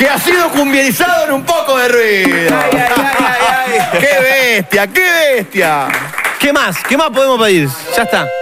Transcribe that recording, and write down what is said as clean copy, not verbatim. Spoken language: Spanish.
que ha sido cumbierizado en un poco de ruido. ¡Qué bestia, qué bestia! ¿Qué más? ¿Qué más podemos pedir? Ya está.